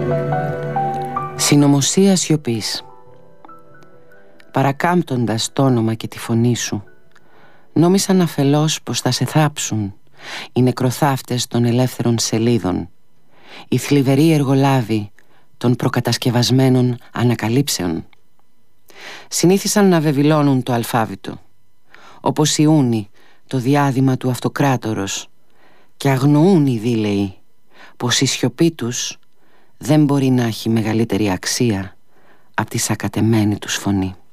Συνωμοσία σιωπής. Παρακάμπτοντας το όνομα και τη φωνή σου, νόμισαν αφελώς πως θα σε θάψουν οι νεκροθάφτες των ελεύθερων σελίδων, οι θλιβεροί εργολάβοι των προκατασκευασμένων ανακαλύψεων. Συνήθισαν να βεβηλώνουν το αλφάβητο, όπως οι Ούνοι το διάδημα του αυτοκράτορος, και αγνοούν οι δίλαιοι πως η σιωπή τους δεν μπορεί να έχει μεγαλύτερη αξία από τη σακατεμένη τους φωνή.